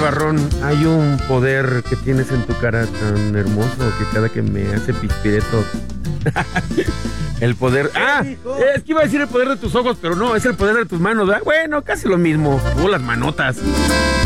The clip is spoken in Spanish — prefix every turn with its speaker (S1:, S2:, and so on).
S1: Barrón, hay un poder que tienes en tu cara tan hermoso que cada que me hace pispireto. El poder... es que iba a decir el poder de tus ojos, pero no, es el poder de tus manos, ¿verdad? Bueno, casi lo mismo. Las manotas.